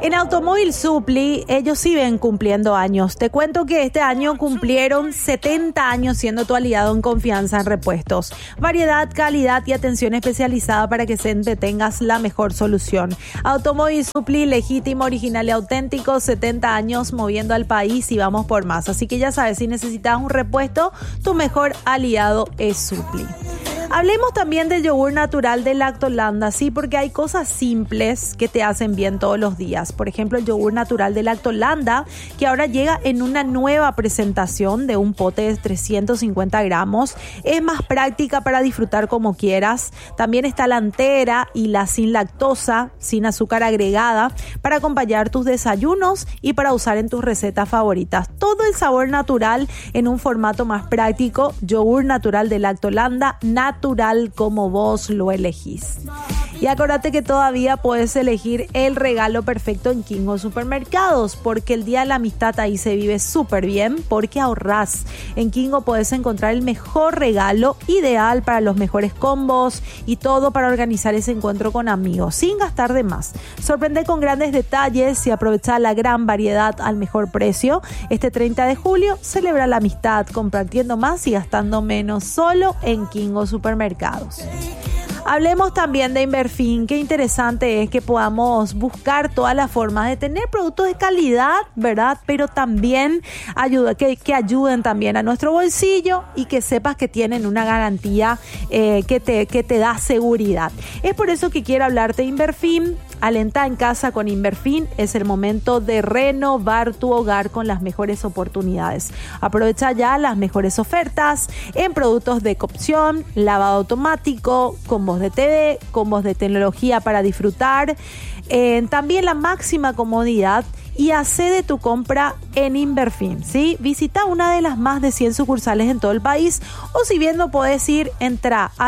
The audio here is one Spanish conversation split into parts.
En Automóvil Supply, ellos siguen cumpliendo años. Te cuento que este año cumplieron 70 años siendo tu aliado en confianza en repuestos. Variedad, calidad y atención especializada para que siempre tengas la mejor solución. Automóvil Supply, legítimo, original y auténtico, 70 años moviendo al país y vamos por más. Así que ya sabes, si necesitas un repuesto, tu mejor aliado es Supply. Hablemos también del yogur natural de Lactolanda, sí, porque hay cosas simples que te hacen bien todos los días. Por ejemplo, el yogur natural de Lactolanda, que ahora llega en una nueva presentación de un pote de 350 gramos. Es más práctica para disfrutar como quieras. También está la entera y la sin lactosa, sin azúcar agregada, para acompañar tus desayunos y para usar en tus recetas favoritas. Todo el sabor natural en un formato más práctico. Yogur natural de Lactolanda, natural como vos lo elegís. Y acuérdate que todavía puedes elegir el regalo perfecto en Kingo Supermercados, porque el Día de la Amistad ahí se vive súper bien, porque ahorrás. En Kingo podés encontrar el mejor regalo ideal para los mejores combos y todo para organizar ese encuentro con amigos, sin gastar de más. Sorprende con grandes detalles y aprovecha la gran variedad al mejor precio. Este 30 de julio celebra la amistad compartiendo más y gastando menos solo en Kingo Supermercados. Hablemos también de Inverfin. Qué interesante es que podamos buscar todas las formas de tener productos de calidad, ¿verdad? Pero también que ayuden también a nuestro bolsillo y que sepas que tienen una garantía que te da seguridad. Es por eso que quiero hablarte de Inverfin. Alenta en casa con Inverfin. Es el momento de renovar tu hogar con las mejores oportunidades. Aprovecha ya las mejores ofertas en productos de cocción, lavado automático, combos de TV, combos de tecnología para disfrutar. También la máxima comodidad y accede tu compra en Inverfin, ¿sí? Visita una de las más de 100 sucursales en todo el país o si bien no podés ir, entra a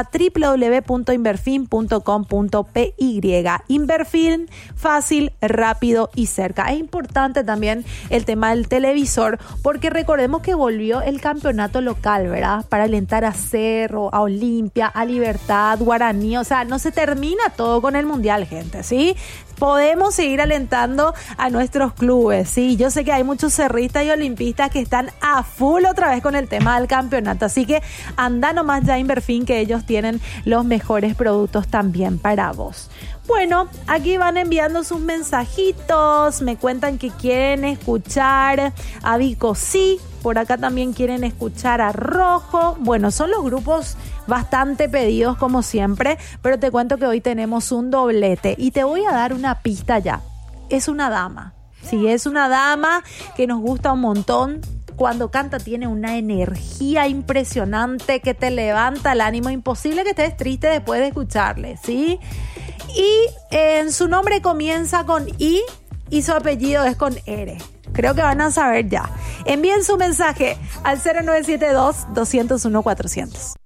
www.inverfin.com.py. Inverfin, fácil, rápido y cerca. Es importante también el tema del televisor porque recordemos que volvió el campeonato local, ¿verdad? Para alentar a Cerro, a Olimpia, a Libertad, Guaraní. O sea, no se termina todo con el mundial, gente, ¿sí? Podemos seguir alentando a nuestros clubes, sí. Yo sé que hay muchos cerristas y olimpistas que están a full otra vez con el tema del campeonato, así que anda nomás ya a Inverfin, que ellos tienen los mejores productos también para vos. Bueno, aquí van enviando sus mensajitos, me cuentan que quieren escuchar a Vico Sí, por acá también quieren escuchar a Rojo. Bueno, son los grupos bastante pedidos como siempre, pero te cuento que hoy tenemos un doblete y te voy a dar una pista ya. Es una dama, sí, es una dama que nos gusta un montón. Cuando canta tiene una energía impresionante que te levanta el ánimo, imposible que estés triste después de escucharle, ¿sí? Y en su nombre comienza con I y su apellido es con R. Creo que van a saber ya. Envíen su mensaje al 0972-201-400.